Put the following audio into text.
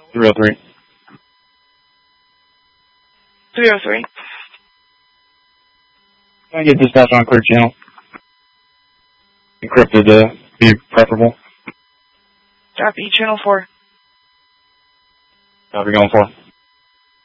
303. 303. Can I get dispatch on clear channel? Encrypted be preferable. Copy, channel 4. Copy, going for.